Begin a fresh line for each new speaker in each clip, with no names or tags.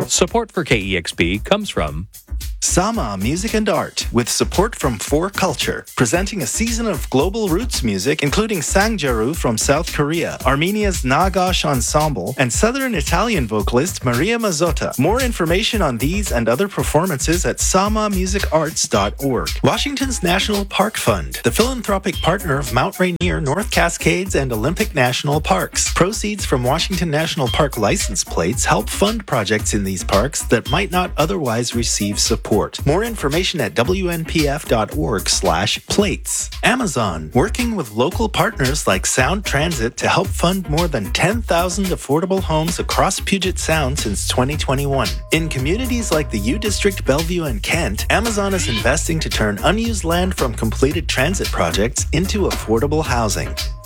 Support for KEXP comes from
Sama Music and Art, with support from 4Culture, presenting a season of global roots music, including Sangjaru from South Korea, Armenia's Nagash Ensemble, and Southern Italian vocalist Maria Mazzotta. More information on these and other performances at samamusicarts.org. Washington's National Park Fund, the philanthropic partner of Mount Rainier, North Cascades, and Olympic National Parks. Proceeds from Washington National Park license plates help fund projects in these parks that might not otherwise receive support. More information at wnpf.org/plates. Amazon, working with local partners like Sound Transit to help fund more than 10,000 affordable homes across Puget Sound since 2021. In communities like the U District, Bellevue, and Kent, Amazon is investing to turn unused land from completed transit projects into affordable housing.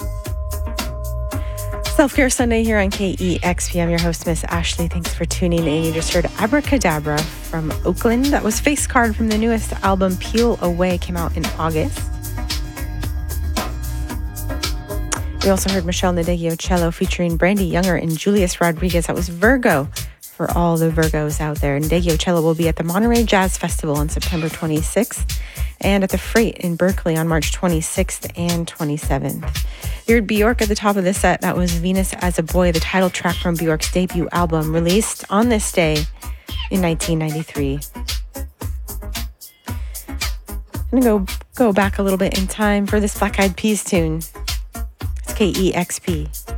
Self-Care Sunday here on KEXP. I'm your host, Miss Ashley. Thanks for tuning in. You just heard Abracadabra from Oakland. That was Face Card from the newest album, Peel Away, came out in August. We also heard Michelle Nadegio Cello featuring Brandy Younger and Julius Rodriguez. That was Virgo for all the Virgos out there. Nadegio Cello will be at the Monterey Jazz Festival on September 26th and at the Freight in Berkeley on March 26th and 27th. You heard Bjork at the top of the set. That was Venus as a Boy, the title track from Bjork's debut album, released on this day in 1993. I'm going to go back a little bit in time for this Black Eyed Peas tune. It's KEXP.